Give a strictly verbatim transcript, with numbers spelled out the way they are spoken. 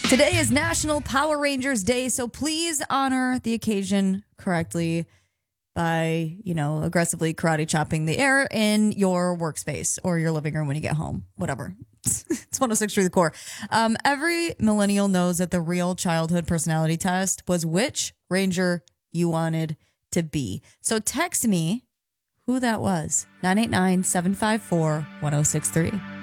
Today is National Power Rangers Day, so please honor the occasion correctly by, you know, aggressively karate chopping the air in your workspace or your living room when you get home, whatever. It's one oh six through the core. Um, every millennial knows that the real childhood personality test was which Ranger you wanted to be. So text me who that was. nine eight nine, seven five four, one oh six three.